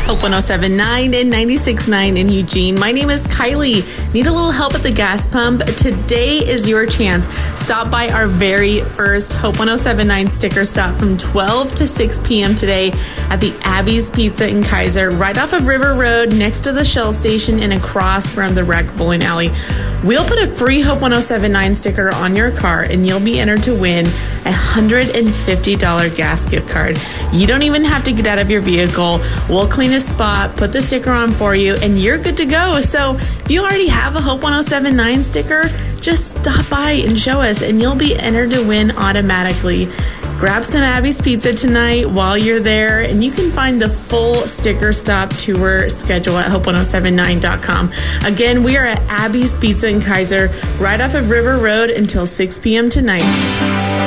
Hope 107.9 and 96.9 in Eugene. My name is Kylie. Need a little help at the gas pump? Today is your chance. Stop by our very first Hope 107.9 sticker stop from 12 to 6 p.m. today at the Abby's Pizza in Kaiser, right off of River Road, next to the Shell station and across from the Rec Bowling Alley. We'll put a free Hope 107.9 sticker on your car and you'll be entered to win a $150 gas gift card. You don't even have to get out of your vehicle. We'll clean a spot, put the sticker on for you, and you're good to go. So if you already have a Hope 107.9 sticker, just stop by and show us, and you'll be entered to win automatically. Grab some Abby's Pizza tonight while you're there, and you can find the full sticker stop tour schedule at hope1079.com. Again, we are at Abby's Pizza in Kaiser, right off of River Road until 6 p.m. tonight.